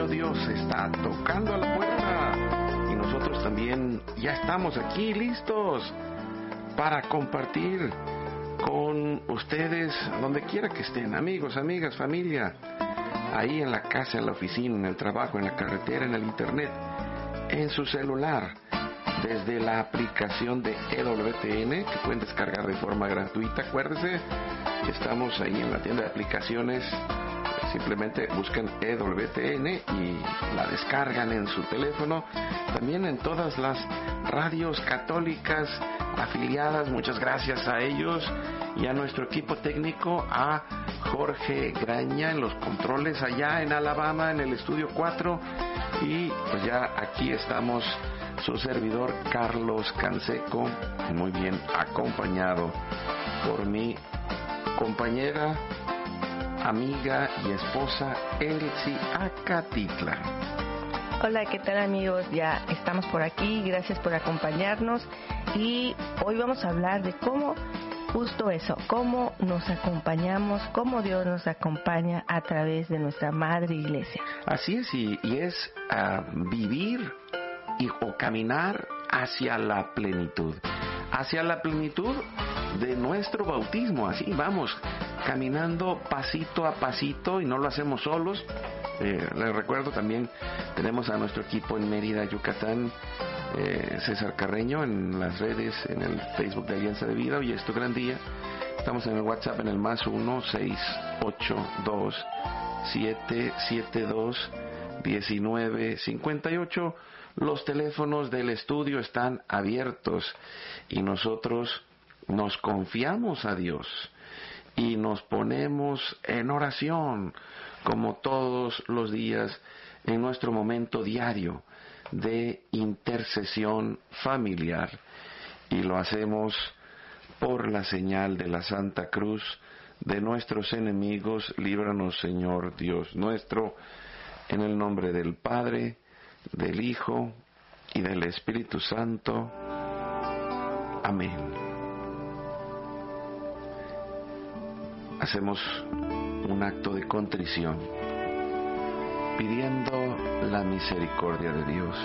Niño Dios está tocando a la puerta y nosotros también ya estamos aquí listos para compartir con ustedes donde quiera que estén, amigos, amigas, familia, ahí en la casa, en la oficina, en el trabajo, en la carretera, en el internet, en su celular, desde la aplicación de EWTN que pueden descargar de forma gratuita. Acuérdense que estamos ahí en la tienda de aplicaciones. Simplemente buscan EWTN y la descargan en su teléfono. También en todas las radios católicas afiliadas. Muchas gracias a ellos y a nuestro equipo técnico, a Jorge Graña en los controles allá en Alabama, en el estudio 4. Y pues ya aquí estamos, su servidor Carlos Canseco, muy bien acompañado por mi compañera, amiga y esposa Elsie Acatitla. Hola, ¿qué tal, amigos? Ya estamos por aquí, gracias por acompañarnos y hoy vamos a hablar de cómo, justo eso, cómo nos acompañamos, cómo Dios nos acompaña a través de nuestra Madre Iglesia. Así es, y es vivir o caminar hacia la plenitud de nuestro bautismo. Así vamos caminando pasito a pasito y no lo hacemos solos. Les recuerdo también, tenemos a nuestro equipo en Mérida, Yucatán, César Carreño en las redes, en el Facebook de Alianza de Vida. Hoy es tu gran día. Estamos en el WhatsApp en el más 1-682-772-1958. Los teléfonos del estudio están abiertos y nosotros nos confiamos a Dios y nos ponemos en oración como todos los días en nuestro momento diario de intercesión familiar, y lo hacemos por la señal de la Santa Cruz de nuestros enemigos. Líbranos, Señor Dios nuestro, en el nombre del Padre, del Hijo y del Espíritu Santo. Amén. Hacemos un acto de contrición, pidiendo la misericordia de Dios.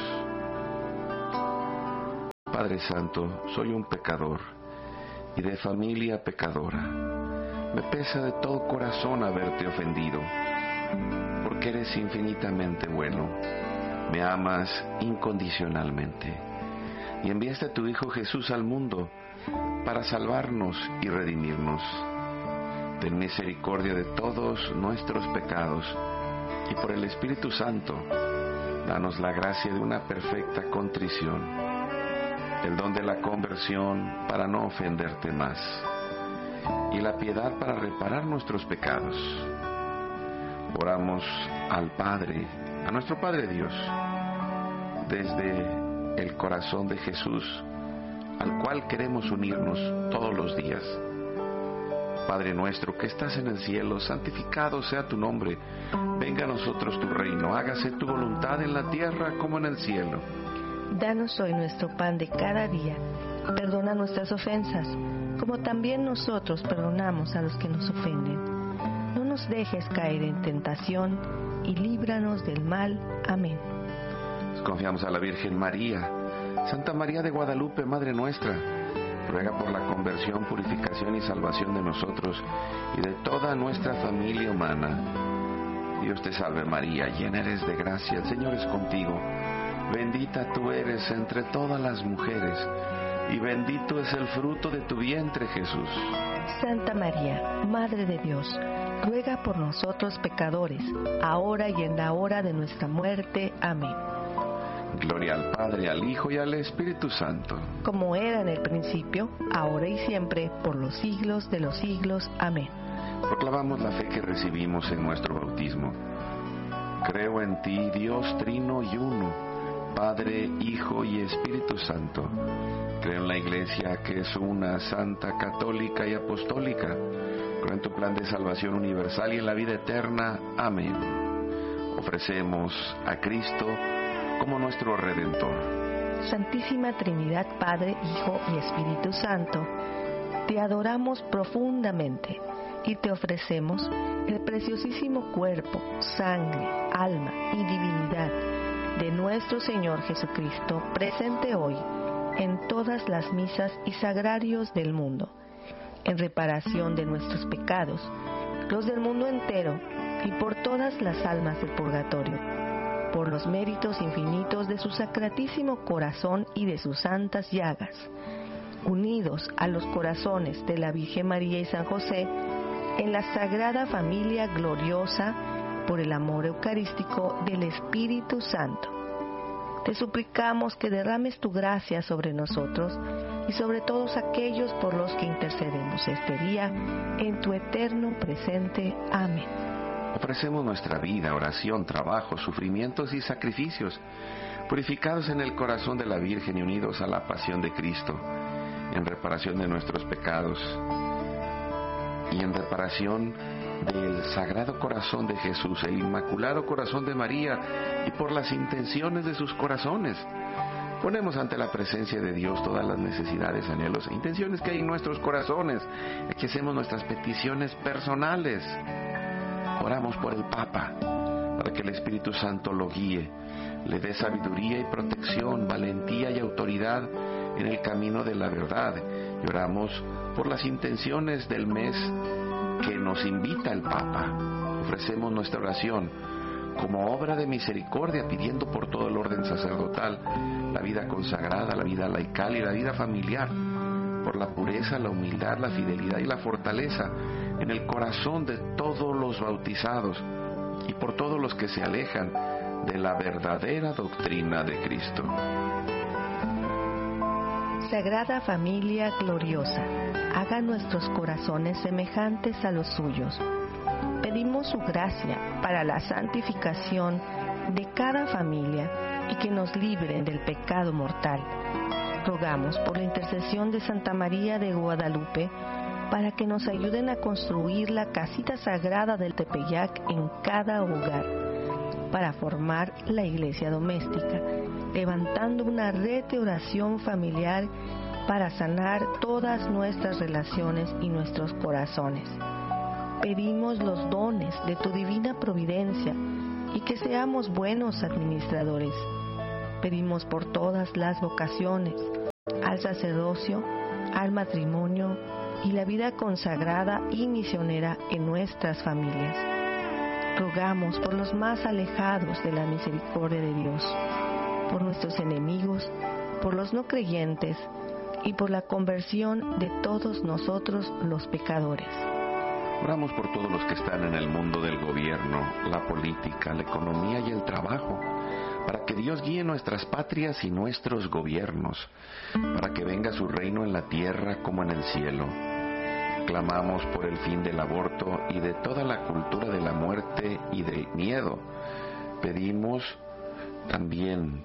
Padre Santo, soy un pecador y de familia pecadora. Me pesa de todo corazón haberte ofendido, porque eres infinitamente bueno. Me amas incondicionalmente y enviaste a tu Hijo Jesús al mundo para salvarnos y redimirnos. Ten misericordia de todos nuestros pecados y por el Espíritu Santo, danos la gracia de una perfecta contrición, el don de la conversión para no ofenderte más y la piedad para reparar nuestros pecados. Oramos al Padre, a nuestro Padre Dios, desde el corazón de Jesús, al cual queremos unirnos todos los días. Padre nuestro que estás en el cielo, santificado sea tu nombre. Venga a nosotros tu reino, hágase tu voluntad en la tierra como en el cielo. Danos hoy nuestro pan de cada día. Perdona nuestras ofensas, como también nosotros perdonamos a los que nos ofenden. No nos dejes caer en tentación y líbranos del mal. Amén. Confiamos a la Virgen María. Santa María de Guadalupe, Madre nuestra, ruega por la conversión, purificación y salvación de nosotros y de toda nuestra familia humana. Dios te salve María, llena eres de gracia, el Señor es contigo. Bendita tú eres entre todas las mujeres, y bendito es el fruto de tu vientre, Jesús. Santa María, Madre de Dios, ruega por nosotros pecadores, ahora y en la hora de nuestra muerte. Amén. Gloria al Padre, al Hijo y al Espíritu Santo. Como era en el principio, ahora y siempre, por los siglos de los siglos. Amén. Proclamamos la fe que recibimos en nuestro bautismo. Creo en ti, Dios trino y uno, Padre, Hijo y Espíritu Santo. Creo en la Iglesia que es una, santa, católica y apostólica. Creo en tu plan de salvación universal y en la vida eterna. Amén. Ofrecemos a Cristo como nuestro Redentor. Santísima Trinidad, Padre, Hijo y Espíritu Santo, te adoramos profundamente y te ofrecemos el preciosísimo cuerpo, sangre, alma y divinidad de nuestro Señor Jesucristo, presente hoy en todas las misas y sagrarios del mundo, en reparación de nuestros pecados, los del mundo entero y por todas las almas del purgatorio, por los méritos infinitos de su sacratísimo corazón y de sus santas llagas, unidos a los corazones de la Virgen María y San José, en la sagrada familia gloriosa por el amor eucarístico del Espíritu Santo. Te suplicamos que derrames tu gracia sobre nosotros y sobre todos aquellos por los que intercedemos este día, en tu eterno presente. Amén. Ofrecemos nuestra vida, oración, trabajo, sufrimientos y sacrificios, purificados en el corazón de la Virgen y unidos a la pasión de Cristo, en reparación de nuestros pecados y en reparación del Sagrado Corazón de Jesús, el Inmaculado Corazón de María, y por las intenciones de sus corazones. Ponemos ante la presencia de Dios todas las necesidades, anhelos e intenciones que hay en nuestros corazones. Aquí hacemos nuestras peticiones personales. Oramos por el Papa, para que el Espíritu Santo lo guíe, le dé sabiduría y protección, valentía y autoridad en el camino de la verdad. Y oramos por las intenciones del mes que nos invita el Papa. Ofrecemos nuestra oración como obra de misericordia, pidiendo por todo el orden sacerdotal, la vida consagrada, la vida laical y la vida familiar, por la pureza, la humildad, la fidelidad y la fortaleza en el corazón de todos los bautizados y por todos los que se alejan de la verdadera doctrina de Cristo. Sagrada familia gloriosa, haga nuestros corazones semejantes a los suyos. Pedimos su gracia para la santificación de cada familia y que nos libre del pecado mortal. Rogamos por la intercesión de Santa María de Guadalupe para que nos ayuden a construir la casita sagrada del Tepeyac en cada hogar, para formar la iglesia doméstica, levantando una red de oración familiar para sanar todas nuestras relaciones y nuestros corazones. Pedimos los dones de tu divina providencia y que seamos buenos administradores. Pedimos por todas las vocaciones, al sacerdocio, al matrimonio y la vida consagrada y misionera en nuestras familias. Rogamos por los más alejados de la misericordia de Dios, por nuestros enemigos, por los no creyentes y por la conversión de todos nosotros los pecadores. Oramos por todos los que están en el mundo del gobierno, la política, la economía y el trabajo, para que Dios guíe nuestras patrias y nuestros gobiernos, para que venga su reino en la tierra como en el cielo. Clamamos por el fin del aborto y de toda la cultura de la muerte y del miedo. Pedimos también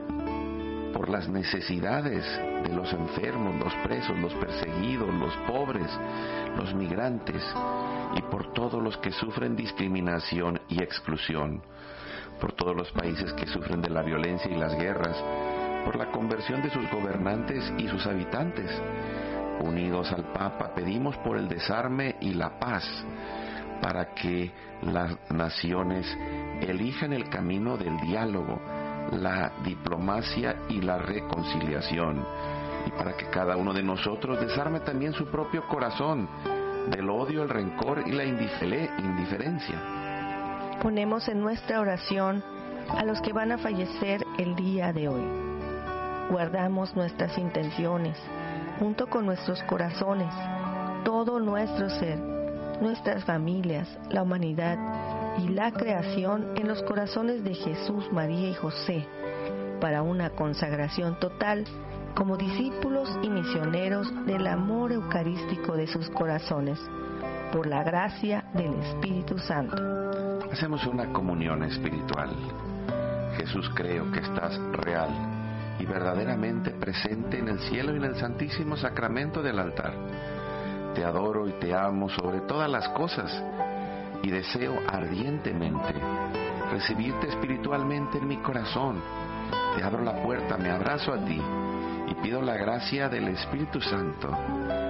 por las necesidades de los enfermos, los presos, los perseguidos, los pobres, los migrantes y por todos los que sufren discriminación y exclusión, por todos los países que sufren de la violencia y las guerras, por la conversión de sus gobernantes y sus habitantes. Unidos al Papa, pedimos por el desarme y la paz, para que las naciones elijan el camino del diálogo, la diplomacia y la reconciliación, y para que cada uno de nosotros desarme también su propio corazón del odio, el rencor y la indiferencia. Ponemos en nuestra oración a los que van a fallecer el día de hoy. Guardamos nuestras intenciones, junto con nuestros corazones, todo nuestro ser, nuestras familias, la humanidad y la creación en los corazones de Jesús, María y José, para una consagración total como discípulos y misioneros del amor eucarístico de sus corazones, por la gracia del Espíritu Santo. Hacemos una comunión espiritual. Jesús, creo que estás real y verdaderamente presente en el cielo y en el santísimo sacramento del altar. Te adoro y te amo sobre todas las cosas y deseo ardientemente recibirte espiritualmente en mi corazón. Te abro la puerta, me abrazo a ti y pido la gracia del Espíritu Santo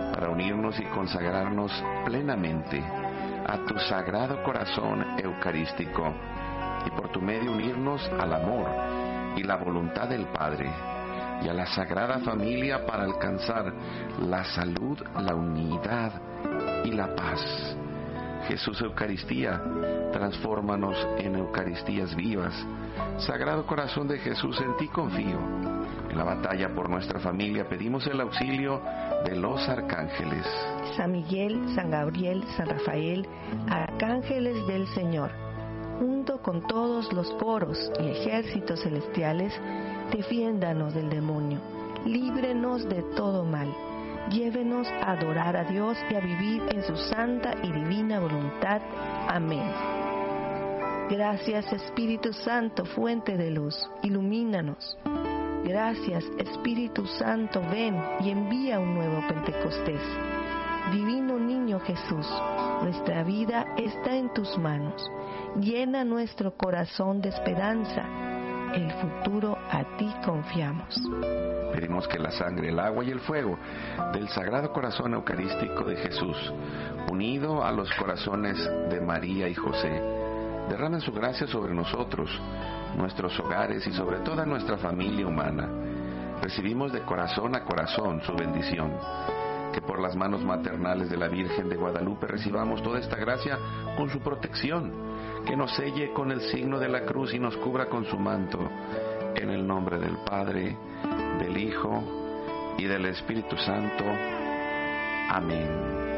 para unirnos y consagrarnos plenamente a tu sagrado corazón eucarístico y por tu medio unirnos al amor y la voluntad del Padre y a la Sagrada Familia para alcanzar la salud, la unidad y la paz. Jesús Eucaristía, transfórmanos en Eucaristías vivas. Sagrado Corazón de Jesús, en ti confío. En la batalla por nuestra familia pedimos el auxilio de los arcángeles. San Miguel, San Gabriel, San Rafael, arcángeles del Señor, junto con todos los coros y ejércitos celestiales, defiéndanos del demonio, líbrenos de todo mal, llévenos a adorar a Dios y a vivir en su santa y divina voluntad. Amén. Gracias, Espíritu Santo, fuente de luz, ilumínanos. Gracias, Espíritu Santo, ven y envía un nuevo Pentecostés. Divino Niño Jesús, nuestra vida está en tus manos. Llena nuestro corazón de esperanza. El futuro a ti confiamos. Pedimos que la sangre, el agua y el fuego del Sagrado Corazón Eucarístico de Jesús, unido a los corazones de María y José, derramen su gracia sobre nosotros, nuestros hogares y sobre toda nuestra familia humana. Recibimos de corazón a corazón su bendición. Que por las manos maternales de la Virgen de Guadalupe recibamos toda esta gracia con su protección, que nos selle con el signo de la cruz y nos cubra con su manto. En el nombre del Padre, del Hijo y del Espíritu Santo. Amén.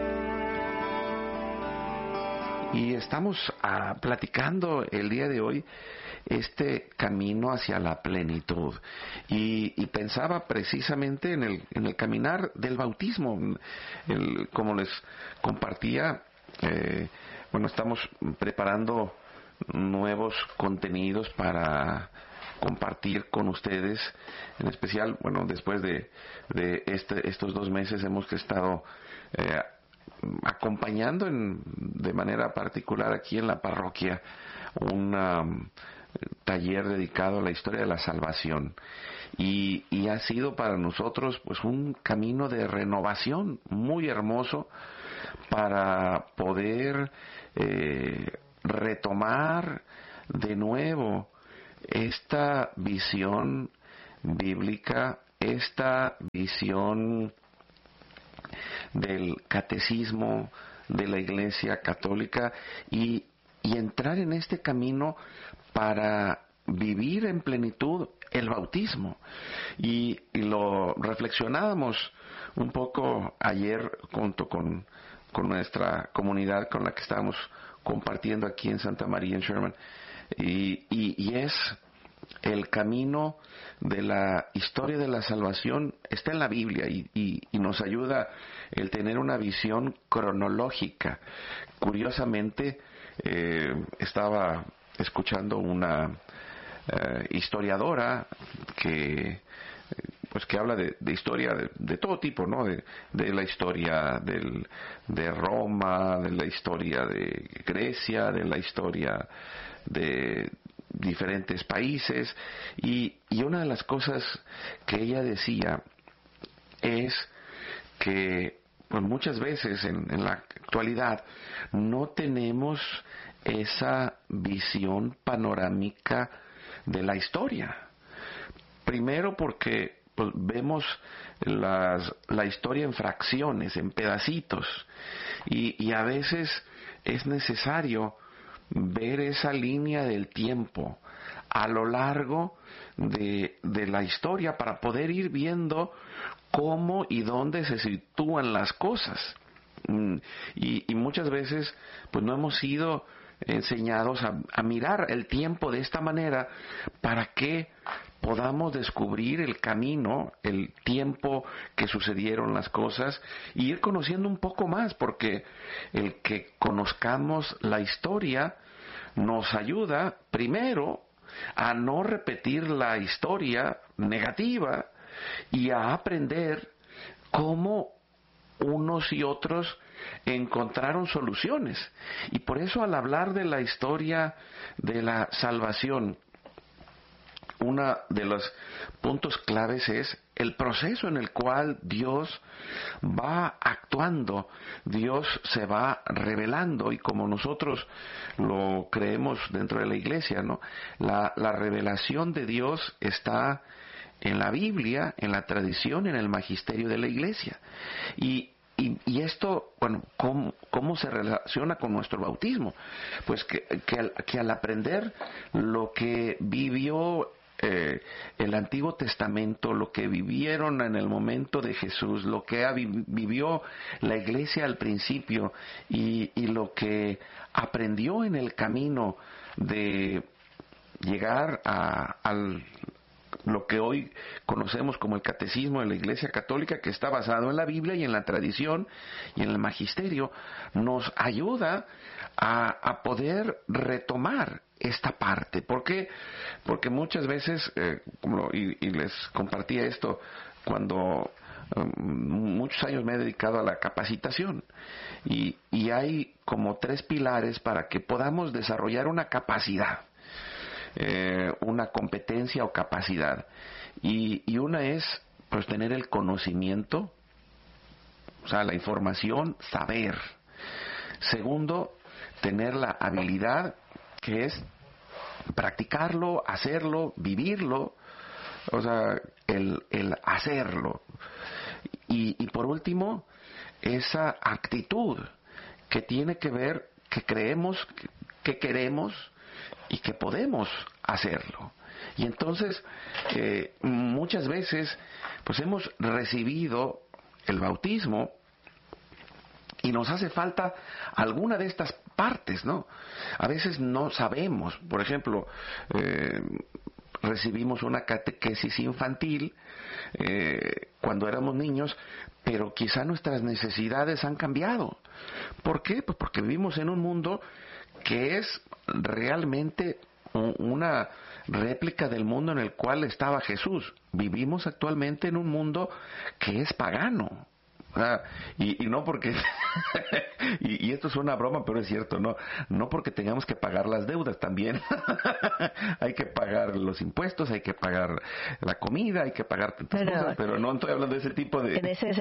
Y estamos platicando el día de hoy este camino hacia la plenitud. Y pensaba precisamente en el caminar del bautismo. Como les compartía, estamos preparando nuevos contenidos para compartir con ustedes, en especial, después de estos 2 meses hemos estado acompañando de manera particular aquí en la parroquia un taller dedicado a la historia de la salvación, y ha sido para nosotros pues un camino de renovación muy hermoso para poder retomar de nuevo esta visión bíblica, esta visión del catecismo de la Iglesia Católica y entrar en este camino para vivir en plenitud el bautismo. Y lo reflexionábamos un poco ayer junto con nuestra comunidad con la que estábamos compartiendo aquí en Santa María en Sherman, y es el camino de la historia de la salvación. Está en la Biblia y nos ayuda el tener una visión cronológica. Curiosamente, estaba escuchando una historiadora que habla de historia de todo tipo, ¿no? De la historia de Roma, de la historia de Grecia, de la historia de diferentes países, y una de las cosas que ella decía es que muchas veces en la actualidad no tenemos esa visión panorámica de la historia. Primero porque vemos la historia en fracciones, en pedacitos, y a veces es necesario ver esa línea del tiempo a lo largo de la historia para poder ir viendo cómo y dónde se sitúan las cosas. Y muchas veces no hemos sido enseñados a mirar el tiempo de esta manera para que podamos descubrir el camino, el tiempo que sucedieron las cosas, y ir conociendo un poco más, porque el que conozcamos la historia nos ayuda primero a no repetir la historia negativa y a aprender cómo unos y otros encontraron soluciones. Y por eso, al hablar de la historia de la salvación, uno de los puntos claves es el proceso en el cual Dios va actuando, Dios se va revelando, y como nosotros lo creemos dentro de la iglesia, ¿no? La revelación de Dios está en la Biblia, en la tradición, en el magisterio de la iglesia. Y esto, bueno, ¿cómo se relaciona con nuestro bautismo? Pues que al aprender lo que vivió el Antiguo Testamento, lo que vivieron en el momento de Jesús, lo que vivió la iglesia al principio y lo que aprendió en el camino de llegar al lo que hoy conocemos como el catecismo de la Iglesia Católica, que está basado en la Biblia y en la tradición y en el magisterio, nos ayuda a poder retomar esta parte. ¿Por qué? Porque muchas veces, y les compartía esto cuando muchos años me he dedicado a la capacitación, y hay como 3 pilares para que podamos desarrollar una capacidad, una competencia o capacidad, y una es pues tener el conocimiento, o sea, la información, saber. Segundo, tener la habilidad, que es practicarlo, hacerlo, vivirlo, o sea, el hacerlo. Y por último, esa actitud que tiene que ver que creemos, que queremos y que podemos hacerlo. Y entonces, muchas veces, pues hemos recibido el bautismo y nos hace falta alguna de estas partes, ¿no? A veces no sabemos, por ejemplo, recibimos una catequesis infantil cuando éramos niños, pero quizá nuestras necesidades han cambiado. ¿Por qué? Pues porque vivimos en un mundo que es realmente una réplica del mundo en el cual estaba Jesús. Vivimos actualmente en un mundo que es pagano. Y no porque y esto es una broma, pero es cierto, no porque tengamos que pagar las deudas, también hay que pagar los impuestos, hay que pagar la comida, hay que pagar tantas cosas, pero no estoy hablando de ese tipo de... En ese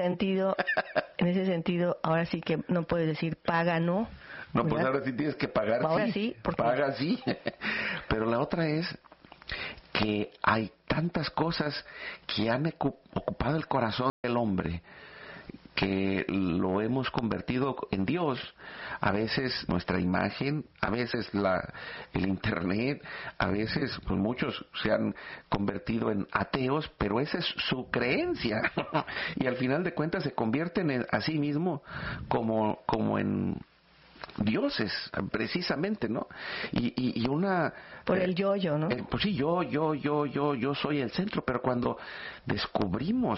sentido, ahora sí que no puedes decir paga, ¿no? No, pues ahora sí tienes que pagar, ahora sí, sí, porque... paga, sí. Pero la otra es que hay tantas cosas que han ocupado el corazón del hombre, que lo hemos convertido en Dios. A veces nuestra imagen, a veces el internet, a veces pues muchos se han convertido en ateos, pero esa es su creencia. Y al final de cuentas se convierten a sí mismo como en dioses, precisamente, ¿no? Y una... Por el yo-yo, ¿no? Pues sí, yo soy el centro, pero cuando descubrimos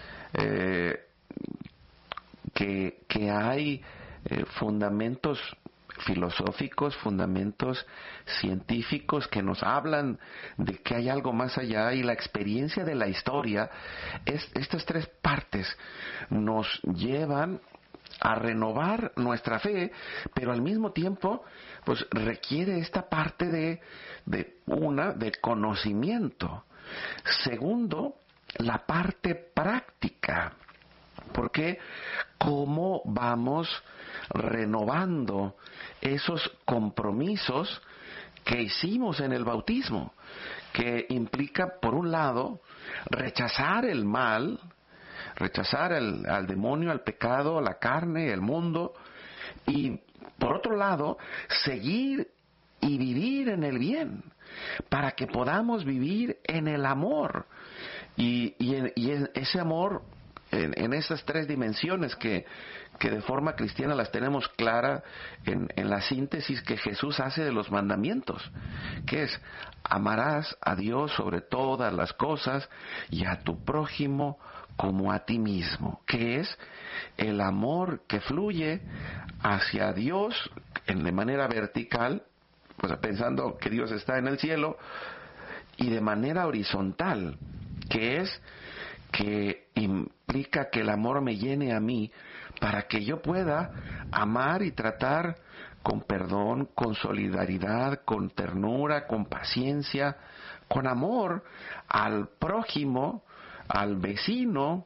que hay fundamentos filosóficos, fundamentos científicos que nos hablan de que hay algo más allá, y la experiencia de la historia, estas 3 partes nos llevan a renovar nuestra fe, pero al mismo tiempo pues requiere esta parte de conocimiento. Segundo, la parte práctica, porque cómo vamos renovando esos compromisos que hicimos en el bautismo, que implica, por un lado, rechazar el mal, rechazar al demonio, al pecado, a la carne, el mundo, y por otro lado, seguir y vivir en el bien, para que podamos vivir en el amor, y en ese amor, en esas 3 dimensiones que de forma cristiana las tenemos clara en la síntesis que Jesús hace de los mandamientos, que es: amarás a Dios sobre todas las cosas y a tu prójimo como a ti mismo, que es el amor que fluye hacia Dios de manera vertical, pues pensando que Dios está en el cielo, y de manera horizontal, que es que implica que el amor me llene a mí para que yo pueda amar y tratar con perdón, con solidaridad, con ternura, con paciencia, con amor al prójimo, al vecino,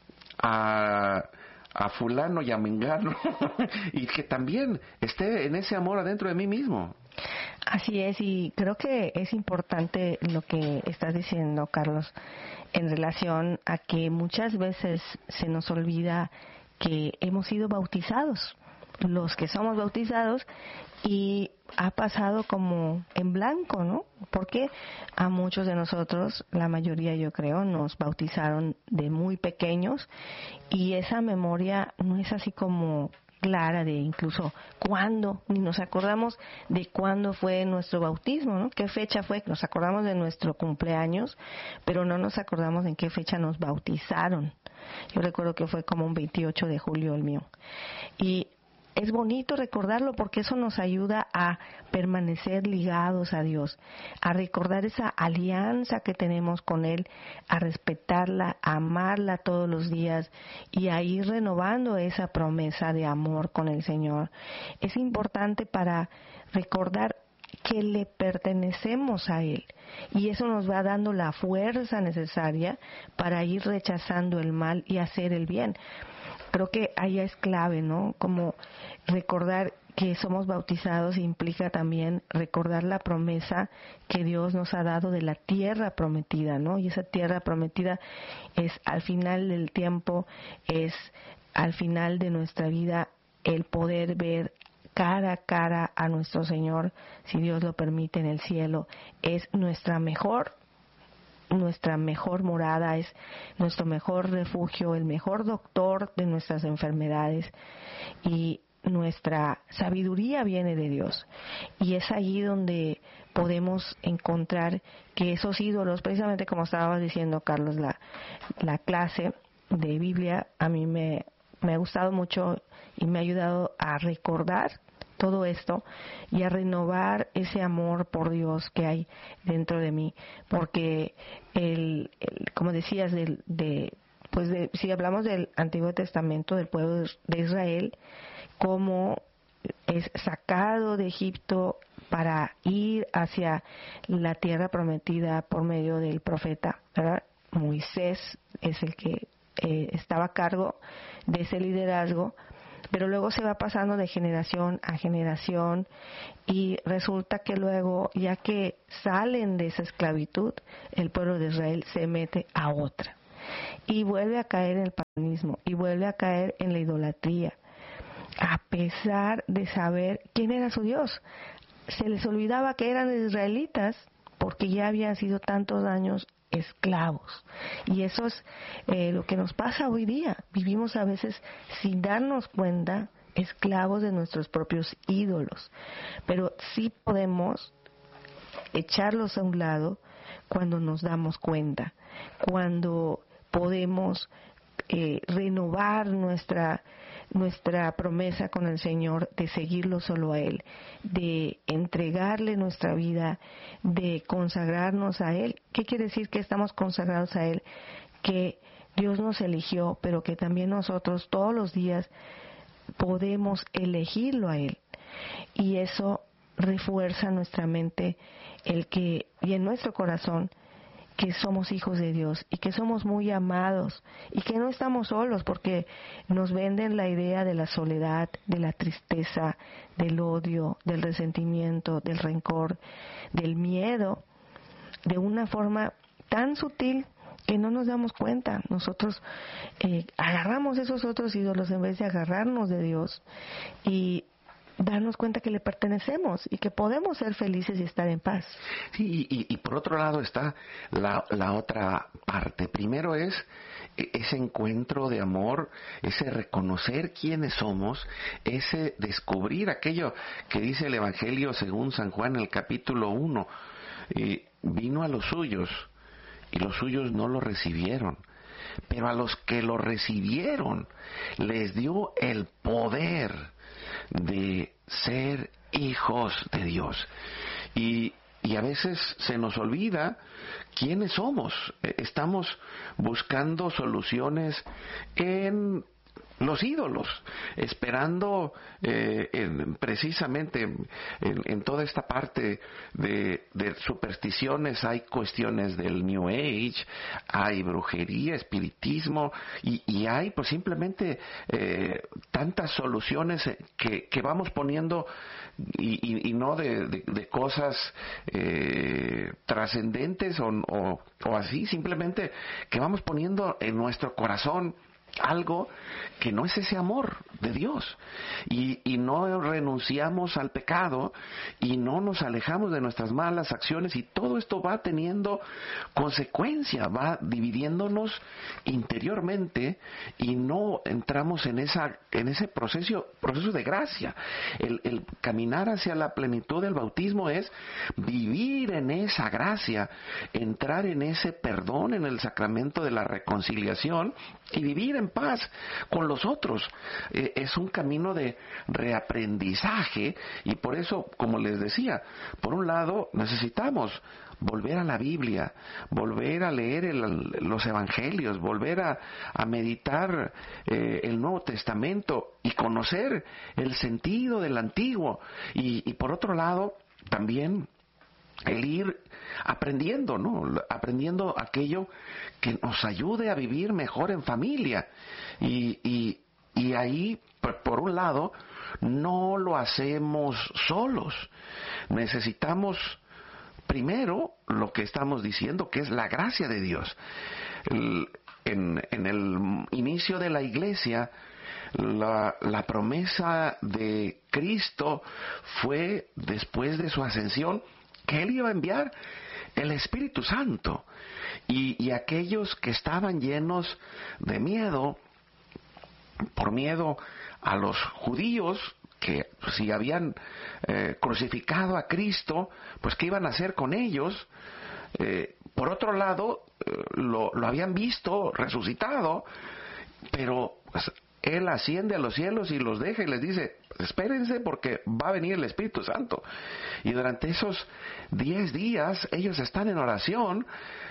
a fulano y a mengano, y que también esté en ese amor adentro de mí mismo. Así es, y creo que es importante lo que estás diciendo, Carlos, en relación a que muchas veces se nos olvida que hemos sido bautizados, los que somos bautizados, y ha pasado como en blanco, ¿no? Porque a muchos de nosotros, la mayoría yo creo, nos bautizaron de muy pequeños y esa memoria no es así como clara de incluso cuándo, ni nos acordamos de cuándo fue nuestro bautismo, ¿no? ¿Qué fecha fue? Nos acordamos de nuestro cumpleaños, pero no nos acordamos en qué fecha nos bautizaron. Yo recuerdo que fue como un 28 de julio el mío. Y es bonito recordarlo porque eso nos ayuda a permanecer ligados a Dios, a recordar esa alianza que tenemos con Él, a respetarla, a amarla todos los días y a ir renovando esa promesa de amor con el Señor. Es importante para recordar que le pertenecemos a Él y eso nos va dando la fuerza necesaria para ir rechazando el mal y hacer el bien. Creo que ahí es clave, ¿no? Como recordar que somos bautizados implica también recordar la promesa que Dios nos ha dado de la tierra prometida, ¿no? Y esa tierra prometida es al final del tiempo, es al final de nuestra vida el poder ver cara a cara a nuestro Señor, si Dios lo permite, en el cielo. Es nuestra mejor morada, es nuestro mejor refugio, el mejor doctor de nuestras enfermedades y nuestra sabiduría viene de Dios. Y es allí donde podemos encontrar que esos ídolos, precisamente como estabas diciendo, Carlos, la clase de Biblia a mí me ha gustado mucho y me ha ayudado a recordar todo esto y a renovar ese amor por Dios que hay dentro de mí, porque como decías, si hablamos del Antiguo Testamento, del pueblo de Israel, cómo es sacado de Egipto para ir hacia la tierra prometida por medio del profeta, ¿verdad? Moisés es el que estaba a cargo de ese liderazgo, pero luego se va pasando de generación a generación y resulta que luego, ya que salen de esa esclavitud, el pueblo de Israel se mete a otra y vuelve a caer en el paganismo y vuelve a caer en la idolatría, a pesar de saber quién era su Dios. Se les olvidaba que eran israelitas porque ya habían sido tantos años esclavos. Y eso es lo que nos pasa hoy día. Vivimos a veces sin darnos cuenta esclavos de nuestros propios ídolos. Pero sí podemos echarlos a un lado cuando nos damos cuenta, cuando podemos renovar nuestra promesa con el Señor de seguirlo solo a Él, de entregarle nuestra vida, de consagrarnos a Él. ¿Qué quiere decir que estamos consagrados a Él? Que Dios nos eligió, pero que también nosotros todos los días podemos elegirlo a Él. Y eso refuerza nuestra mente y en nuestro corazón que somos hijos de Dios y que somos muy amados y que no estamos solos, porque nos venden la idea de la soledad, de la tristeza, del odio, del resentimiento, del rencor, del miedo, de una forma tan sutil que no nos damos cuenta. Nosotros agarramos esos otros ídolos en vez de agarrarnos de Dios y darnos cuenta que le pertenecemos y que podemos ser felices y estar en paz. Sí, y por otro lado está la otra parte. Primero es ese encuentro de amor, ese reconocer quiénes somos, ese descubrir aquello que dice el Evangelio según San Juan en el capítulo 1. Vino a los suyos y los suyos no lo recibieron. Pero a los que lo recibieron les dio el poder de ser hijos de Dios. Y a veces se nos olvida quiénes somos. Estamos buscando soluciones en los ídolos, esperando precisamente en toda esta parte de supersticiones. Hay cuestiones del New Age, hay brujería, espiritismo, y hay pues simplemente tantas soluciones que vamos poniendo, y no de cosas trascendentes o así, simplemente que vamos poniendo en nuestro corazón algo que no es ese amor de Dios, y no renunciamos al pecado y no nos alejamos de nuestras malas acciones, y todo esto va teniendo consecuencia, va dividiéndonos interiormente, y no entramos en ese proceso de gracia. El caminar hacia la plenitud del bautismo es vivir en esa gracia, entrar en ese perdón, en el sacramento de la reconciliación, y vivir en paz con los otros. Es un camino de reaprendizaje, y por eso, como les decía, por un lado necesitamos volver a la Biblia, volver a leer los evangelios, volver a meditar el Nuevo Testamento y conocer el sentido del Antiguo, y por otro lado también el ir aprendiendo, ¿no? Aprendiendo aquello que nos ayude a vivir mejor en familia. Y ahí, por un lado, no lo hacemos solos. Necesitamos primero lo que estamos diciendo, que es la gracia de Dios. En el inicio de la Iglesia, la promesa de Cristo fue, después de su ascensión, que Él iba a enviar el Espíritu Santo, y aquellos que estaban llenos de miedo, por miedo a los judíos, que si habían crucificado a Cristo, pues ¿qué iban a hacer con ellos? Por otro lado, lo habían visto resucitado, pero pues, Él asciende a los cielos y los deja y les dice: espérense, porque va a venir el Espíritu Santo. Y durante esos 10 días ellos están en oración,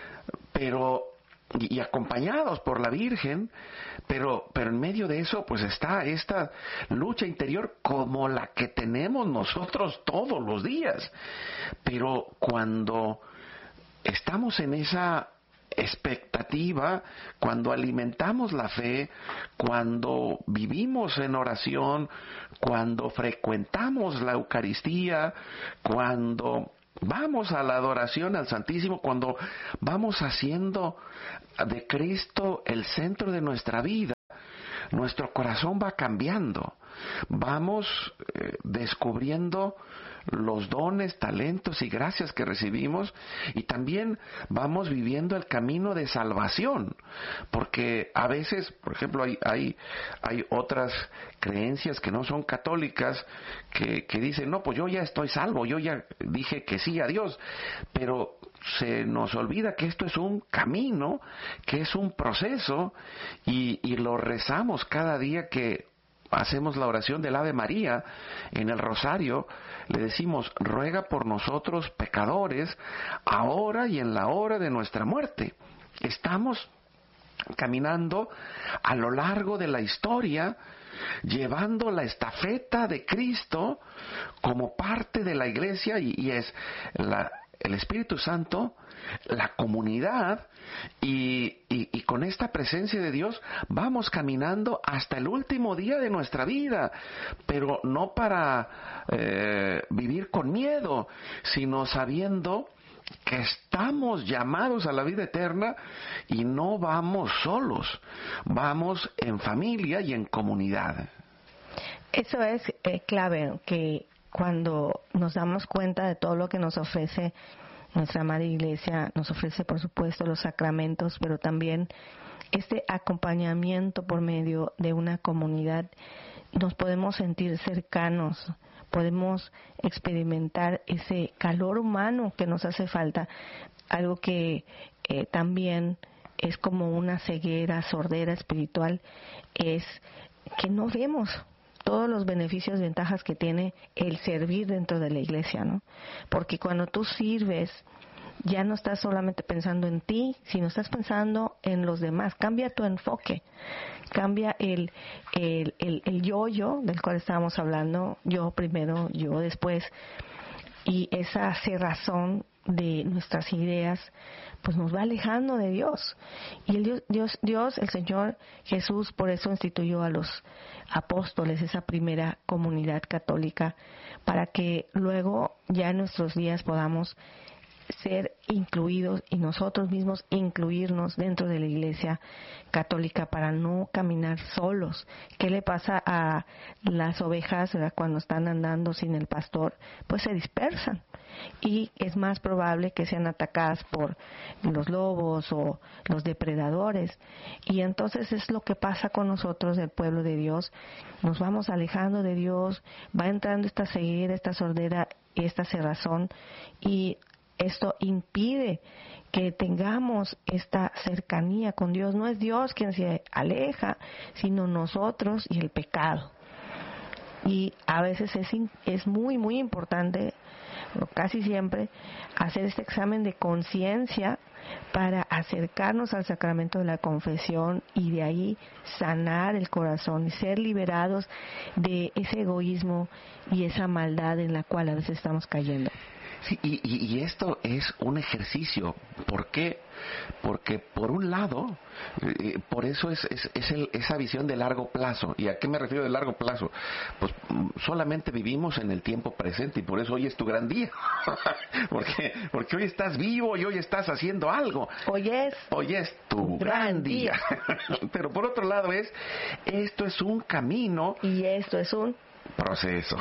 y acompañados por la Virgen, pero en medio de eso pues está esta lucha interior como la que tenemos nosotros todos los días. Pero cuando estamos en esa expectativa, cuando alimentamos la fe, cuando vivimos en oración, cuando frecuentamos la Eucaristía, cuando vamos a la adoración al Santísimo, cuando vamos haciendo de Cristo el centro de nuestra vida, nuestro corazón va cambiando, vamos descubriendo los dones, talentos y gracias que recibimos, y también vamos viviendo el camino de salvación, porque a veces, por ejemplo, hay otras creencias que no son católicas que dicen: no, pues yo ya estoy salvo, yo ya dije que sí a Dios, pero se nos olvida que esto es un camino, que es un proceso, y lo rezamos cada día que hacemos la oración del Ave María en el rosario. Le decimos: ruega por nosotros pecadores, ahora y en la hora de nuestra muerte. Estamos caminando a lo largo de la historia, llevando la estafeta de Cristo como parte de la Iglesia, y es el Espíritu Santo, la comunidad, y con esta presencia de Dios vamos caminando hasta el último día de nuestra vida, pero no para vivir con miedo, sino sabiendo que estamos llamados a la vida eterna, y no vamos solos, vamos en familia y en comunidad. Eso es clave, que cuando nos damos cuenta de todo lo que nos ofrece nuestra amada Iglesia, nos ofrece por supuesto los sacramentos, pero también este acompañamiento por medio de una comunidad, nos podemos sentir cercanos, podemos experimentar ese calor humano que nos hace falta, algo que también es como una ceguera, sordera espiritual, es que no vemos todos los beneficios, ventajas que tiene el servir dentro de la Iglesia, ¿no? Porque cuando tú sirves ya no estás solamente pensando en ti, sino estás pensando en los demás. Cambia tu enfoque, cambia el yo del cual estábamos hablando, yo primero, yo después, y esa cerrazón de nuestras ideas pues nos va alejando de Dios. Y el Dios, el Señor Jesús, por eso instituyó a los apóstoles, esa primera comunidad católica, para que luego ya en nuestros días podamos ser incluidos y nosotros mismos incluirnos dentro de la Iglesia Católica para no caminar solos. ¿Qué le pasa a las ovejas, ¿verdad? Cuando están andando sin el pastor? Pues se dispersan y es más probable que sean atacadas por los lobos o los depredadores. Y entonces es lo que pasa con nosotros, el pueblo de Dios. Nos vamos alejando de Dios, va entrando esta ceguera, esta sordera, esta cerrazón, y esto impide que tengamos esta cercanía con Dios. No es Dios quien se aleja, sino nosotros y el pecado. Y a veces es muy, muy importante, casi siempre, hacer este examen de conciencia para acercarnos al sacramento de la confesión y de ahí sanar el corazón y ser liberados de ese egoísmo y esa maldad en la cual a veces estamos cayendo. Sí, y esto es un ejercicio. ¿Por qué? Porque por un lado, por eso es esa visión de largo plazo. ¿Y a qué me refiero de largo plazo? Pues solamente vivimos en el tiempo presente y por eso hoy es tu gran día. porque hoy estás vivo y hoy estás haciendo algo. Hoy es tu gran día. Pero por otro lado esto es un camino. Y esto es un proceso.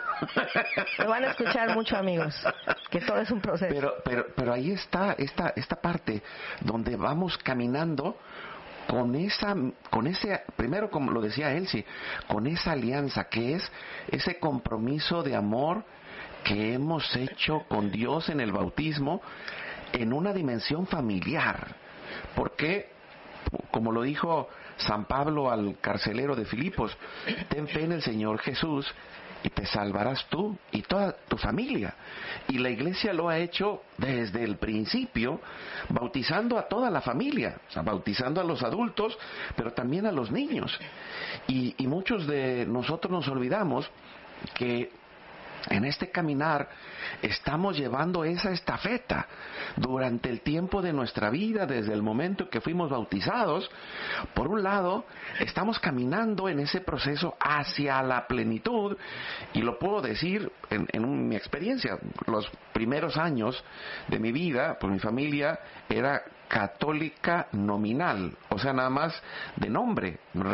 Lo van a escuchar mucho, amigos, que todo es un proceso. Pero ahí está esta parte donde vamos caminando con ese, primero, como lo decía Elsie, con esa alianza que es ese compromiso de amor que hemos hecho con Dios en el bautismo en una dimensión familiar. Porque, como lo dijo San Pablo al carcelero de Filipos, ten fe en el Señor Jesús y te salvarás tú y toda tu familia. Y la Iglesia lo ha hecho desde el principio, bautizando a toda la familia, o sea, bautizando a los adultos, pero también a los niños. Y muchos de nosotros nos olvidamos que en este caminar estamos llevando esa estafeta durante el tiempo de nuestra vida, desde el momento que fuimos bautizados. Por un lado, estamos caminando en ese proceso hacia la plenitud, y lo puedo decir en mi experiencia. Los primeros años de mi vida, pues mi familia era católica nominal, o sea, nada más de nombre.